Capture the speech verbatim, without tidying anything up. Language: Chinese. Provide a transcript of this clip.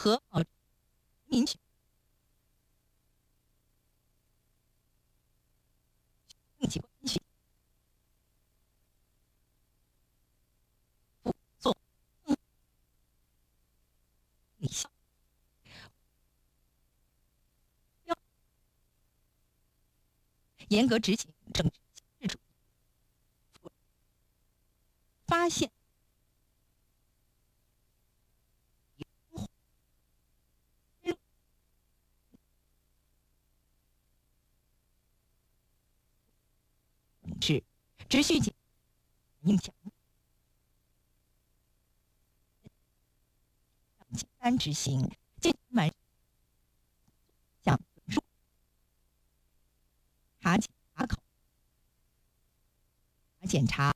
核保民权并且关系做理效，严格执行政治制度，发现是持续减影响简单执行，尽满向数查检查考检查。